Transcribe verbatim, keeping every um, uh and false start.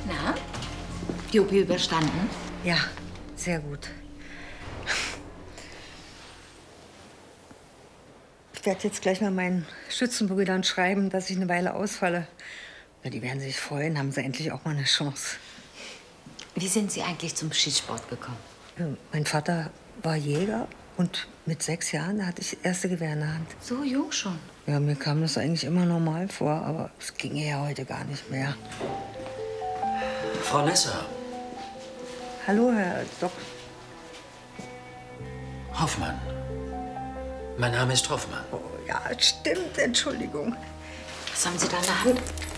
Na, die O P überstanden? Ja, sehr gut. Ich werde jetzt gleich mal meinen Schützenbrüdern schreiben, dass ich eine Weile ausfalle. Ja, die werden sich freuen, haben sie endlich auch mal eine Chance. Wie sind Sie eigentlich zum Schießsport gekommen? Ja, mein Vater war Jäger und mit sechs Jahren da hatte ich das erste Gewehr in der Hand. So jung schon? Ja, mir kam das eigentlich immer normal vor, aber es ginge ja heute gar nicht mehr. Frau Lesser. Hallo, Herr Doc. Hoffmann. Mein Name ist Hoffmann. Oh, ja, stimmt, Entschuldigung. Was haben Sie da in der Hand?